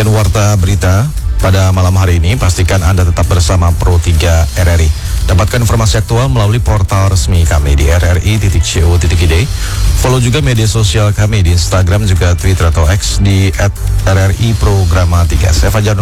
Demikian warta berita pada malam hari ini. Pastikan Anda tetap bersama Pro 3 RRI. Dapatkan informasi aktual melalui portal resmi kami di rri.co.id. Follow juga media sosial kami di Instagram juga Twitter atau X di @RRI Programa 3. Saya Fajar